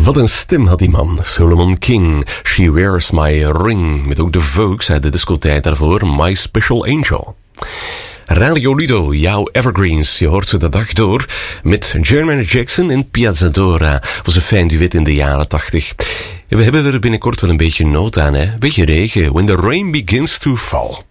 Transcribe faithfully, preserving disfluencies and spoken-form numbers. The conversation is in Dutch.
Wat een stem had die man, Solomon King. She Wears My Ring. Met ook de Vogues uit de discotheek daarvoor, My Special Angel. Radio Lido, jouw evergreens. Je hoort ze de dag door met Jermaine Jackson en Piazza Dora. Was een fijn duet in de jaren tachtig. We hebben er binnenkort wel een beetje nood aan, hè? Een beetje regen. When the rain begins to fall.